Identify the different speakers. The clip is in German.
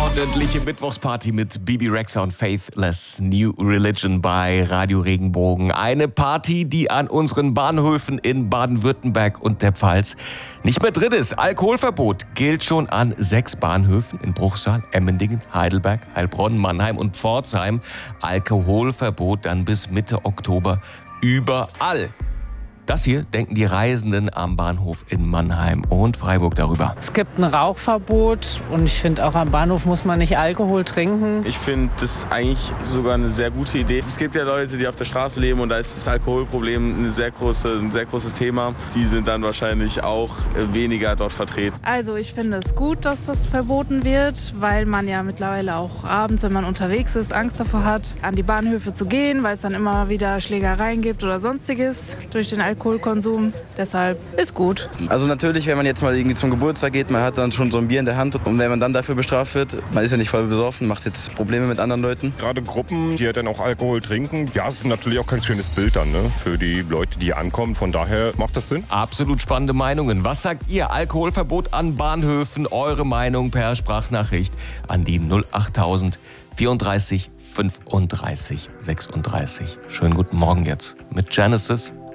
Speaker 1: Ordentliche Mittwochsparty mit Bibi Rexha und Faithless New Religion bei Radio Regenbogen. Eine Party, die an unseren Bahnhöfen in Baden-Württemberg und der Pfalz nicht mehr drin ist. Alkoholverbot gilt schon an 6 Bahnhöfen in Bruchsal, Emmendingen, Heidelberg, Heilbronn, Mannheim und Pforzheim. Alkoholverbot dann bis Mitte Oktober überall. Das hier denken die Reisenden am Bahnhof in Mannheim und Freiburg darüber.
Speaker 2: Es gibt ein Rauchverbot und ich finde auch am Bahnhof muss man nicht Alkohol trinken.
Speaker 3: Ich finde das eigentlich sogar eine sehr gute Idee. Es gibt ja Leute, die auf der Straße leben und da ist das Alkoholproblem ein sehr großes Thema. Die sind dann wahrscheinlich auch weniger dort vertreten.
Speaker 4: Also ich finde es gut, dass das verboten wird, weil man ja mittlerweile auch abends, wenn man unterwegs ist, Angst davor hat, an die Bahnhöfe zu gehen, weil es dann immer wieder Schlägereien gibt oder sonstiges durch den Alkoholkonsum. Deshalb ist gut.
Speaker 5: Also natürlich, wenn man jetzt mal irgendwie zum Geburtstag geht, man hat dann schon so ein Bier in der Hand und wenn man dann dafür bestraft wird, man ist ja nicht voll besoffen, macht jetzt Probleme mit anderen Leuten.
Speaker 6: Gerade Gruppen, die ja dann auch Alkohol trinken, ja, es ist natürlich auch kein schönes Bild dann, ne? Für die Leute, die hier ankommen. Von daher macht das Sinn.
Speaker 1: Absolut spannende Meinungen. Was sagt ihr? Alkoholverbot an Bahnhöfen? Eure Meinung per Sprachnachricht an die 08000 34 35 36. Schönen guten Morgen jetzt mit Genesis.